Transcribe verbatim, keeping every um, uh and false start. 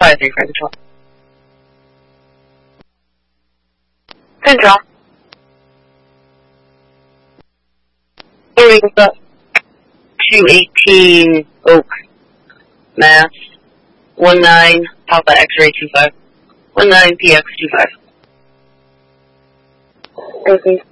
five three for control. Control. Here we go. two eighteen Oak, Mass. one nine Papa X-ray two five. one nine P X two five. Thank you.